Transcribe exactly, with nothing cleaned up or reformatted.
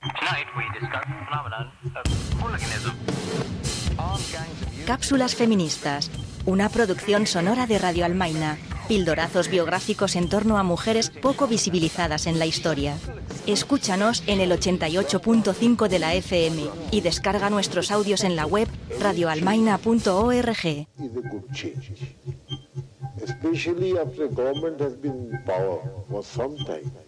Cápsulas feministas, una producción sonora de Radio Almaina. Pildorazos biográficos en torno a mujeres poco visibilizadas en la historia. Escúchanos en el ochenta y ocho punto cinco de la F M y descarga nuestros audios en la web radio almaina punto org. Especially after government has been in power for some time.